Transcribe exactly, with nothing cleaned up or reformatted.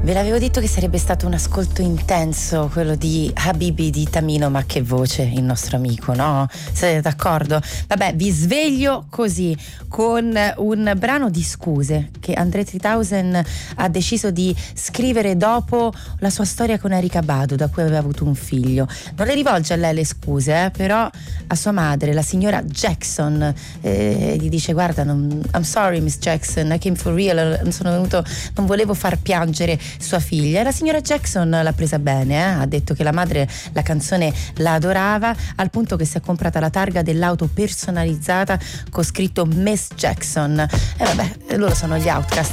Ve l'avevo detto che sarebbe stato un ascolto intenso quello di Habibi di Tamino, ma che voce il nostro amico, no? Siete d'accordo? Vabbè, vi sveglio così con un brano di scuse che André tremila ha deciso di scrivere dopo la sua storia con Erykah Badu, da cui aveva avuto un figlio. Non le rivolge a lei le scuse, eh, però a sua madre, la signora Jackson, eh, gli dice: guarda, non, I'm sorry Miss Jackson, I came for real, non sono venuto, non volevo far piangere sua figlia. E la signora Jackson l'ha presa bene, eh? Ha detto che la madre la canzone la adorava, al punto che si è comprata la targa dell'auto personalizzata con scritto Miss Jackson. E vabbè, loro sono gli Outcast.